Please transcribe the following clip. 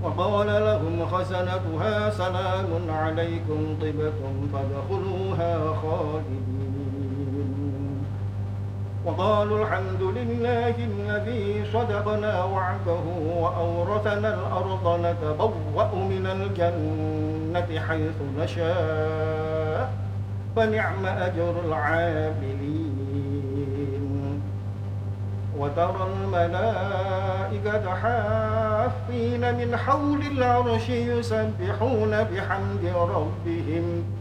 وقال لهم خزنتها سلام عليكم طبتم فادخلوها خالدين وقالوا الحمد لله الذي صدقنا وعده وأورثنا الأرض نتبوأ من الجنة حيث نشاء فنعم أجر العاملين وترى الملائكة حافين من حول العرش يسبحون بحمد ربهم